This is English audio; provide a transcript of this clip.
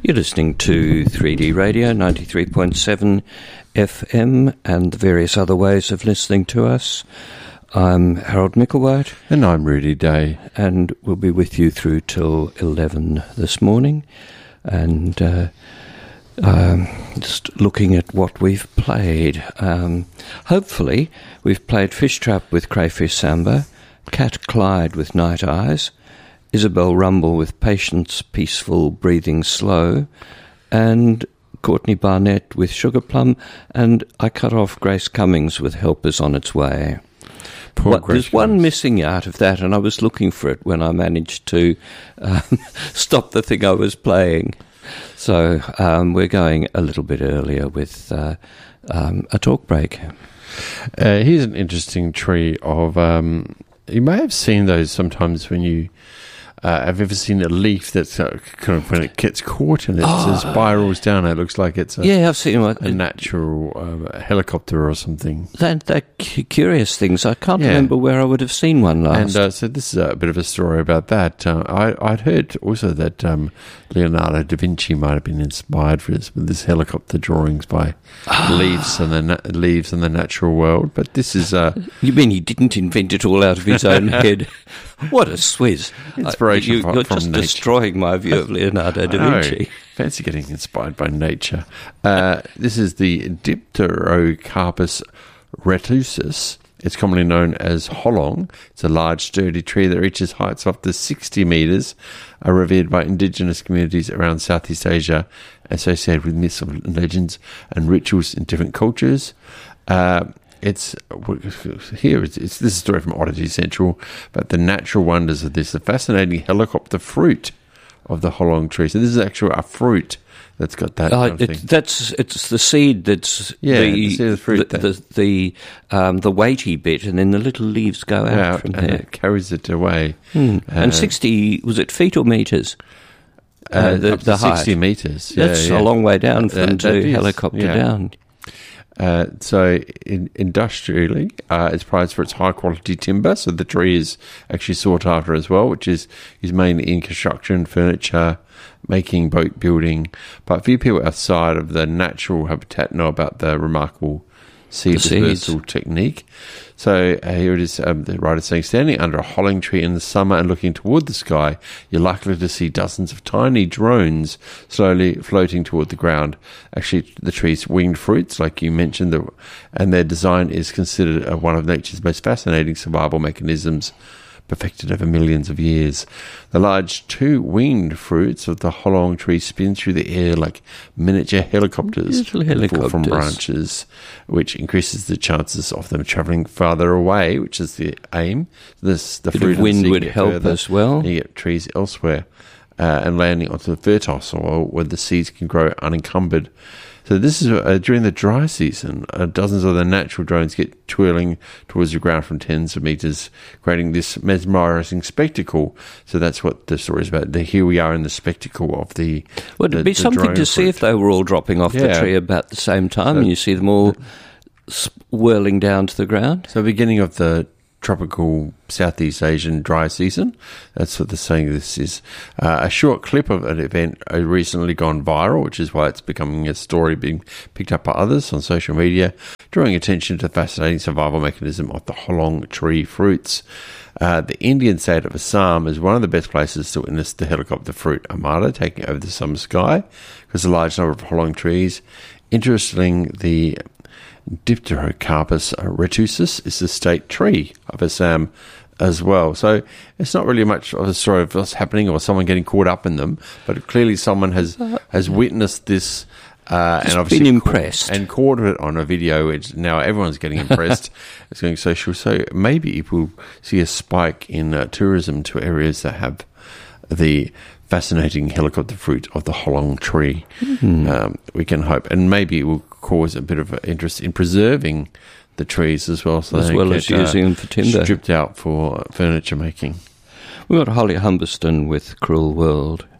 You're listening to 3D Radio, 93.7 FM, and the various other ways of listening to us. I'm Harold Micklewhite. And I'm Rudy Day. And we'll be with you through till 11 this morning. And just looking at what we've played. Hopefully, we've played Fish Trap with Crayfish Samba, Cat Clyde with Night Eyes, Isabel Rumble with Patience, Peaceful, Breathing Slow, and Courtney Barnett with Sugar Plum, and I cut off Grace Cummings with Help Is On Its Way. There's one missing out of that, and I was looking for it when I managed to stop the thing I was playing. So we're going a little bit earlier with a talk break. Here's an interesting tree of... you may have seen those sometimes when you... have you ever seen a leaf that's kind of when it gets caught and it spirals down? It looks like it's I've seen a natural helicopter or something. They're curious things. I can't remember where I would have seen one last. And so this is a bit of a story about that. I'd heard also that Leonardo da Vinci might have been inspired for this helicopter drawings by leaves and the natural world. But this is you mean he didn't invent it all out of his own head? What a swizz! Inspiration you're from just nature. Destroying my view of Leonardo da Vinci. Fancy getting inspired by nature. This is the Dipterocarpus retusus. It's commonly known as holong. It's a large, sturdy tree that reaches heights of up to 60 metres, are revered by indigenous communities around Southeast Asia, associated with myths and legends and rituals in different cultures. This is a story from Oddity Central, but the natural wonders of this, the fascinating helicopter fruit of the holong tree. So this is actually a fruit that's got that kind of thing. It's the seed that's the fruit, the weighty bit, and then the little leaves go out from and there. It carries it away. And 60, was it feet or metres? Up to the height. 60 metres. That's a long way down for them to helicopter down. So industrially, it's prized for its high-quality timber, so the tree is actually sought after as well, which is mainly in construction, furniture, making, boat building. But few people outside of the natural habitat know about the remarkable seed dispersal technique. So here it is, the writer saying, standing under a holong tree in the summer and looking toward the sky, you're likely to see dozens of tiny drones slowly floating toward the ground. Actually, the tree's winged fruits, like you mentioned, and their design is considered one of nature's most fascinating survival mechanisms, perfected over millions of years. The large two-winged fruits of the holong tree spin through the air like miniature helicopters from branches, which increases the chances of them travelling farther away, which is the aim. The fruit of wind would help as well. You get trees elsewhere and landing onto the fertile soil where the seeds can grow unencumbered. So this is during the dry season. Dozens of the natural drones get twirling towards the ground from tens of metres, creating this mesmerising spectacle. So that's what the story is about. Here we are in the spectacle of the Well, it'd be something to see if they were all dropping off the tree about the same time, and you see them all whirling down to the ground. So beginning of the tropical Southeast Asian dry season. That's what they're saying this is. A short clip of an event recently gone viral, which is why it's becoming a story being picked up by others on social media, drawing attention to the fascinating survival mechanism of the holong tree fruits. The Indian state of Assam is one of the best places to witness the helicopter fruit armada taking over the summer sky because a large number of holong trees. Interestingly, the Dipterocarpus retusus is the state tree of Assam as well. So it's not really much of a story of what's happening or someone getting caught up in them, but clearly someone has witnessed this and obviously been impressed and caught it on a video, which now everyone's getting impressed. It's going social. So maybe it will see a spike in tourism to areas that have the fascinating helicopter fruit of the holong tree. We can hope, and maybe it will cause a bit of interest in preserving the trees as well, so as well as using them for timber, stripped out for furniture making. We've got Holly Humberston with Cruel World.